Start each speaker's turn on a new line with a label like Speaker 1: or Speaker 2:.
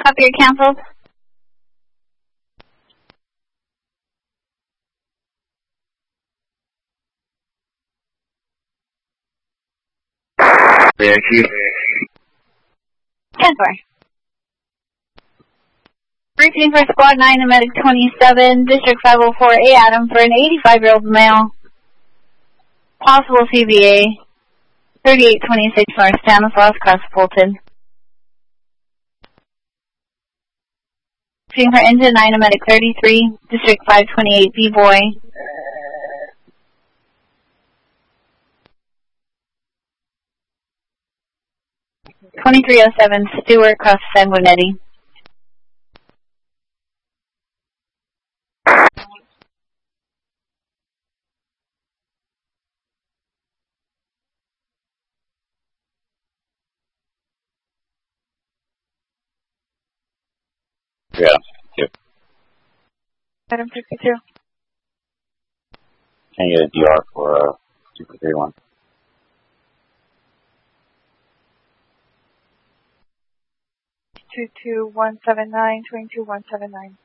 Speaker 1: Copy, you're canceled.
Speaker 2: There, Chief.
Speaker 1: 10-4. Briefing for Squad 9 and Medic 27, District 504A Adam for an 85-year-old male. Possible CVA, 3826 North Stanislaus, across Fulton. Briefing for Engine 9 and Medic 33, District 528 B-Boy. (2307) Stewart, across Sanguinetti.
Speaker 2: Yeah, yep.
Speaker 1: Item 52.
Speaker 2: Can you get a DR for 231?
Speaker 1: (22-179, 22-179).